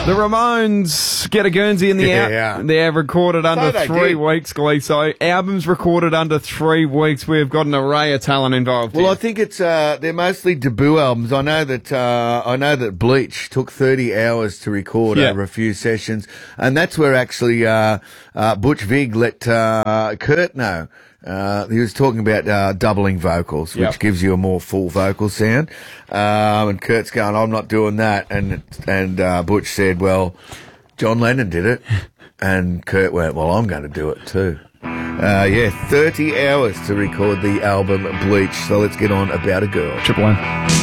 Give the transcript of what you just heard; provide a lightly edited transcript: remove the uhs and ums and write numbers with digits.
The Ramones get a Guernsey in the out. They're recorded under 3 weeks, Glee. So albums recorded under 3 weeks. We've got an array of talent involved. Well, I think it's they're mostly debut albums. I know that Bleach took 30 hours to record over a few sessions, and that's where actually Butch Vig let Kurt know. He was talking about doubling vocals, which gives you a more full vocal sound. And Kurt's going, I'm not doing that. And Butch said, well, John Lennon did it. And Kurt went, well, I'm going to do it too. 30 hours to record the album Bleach. So let's get on About a Girl. Triple M.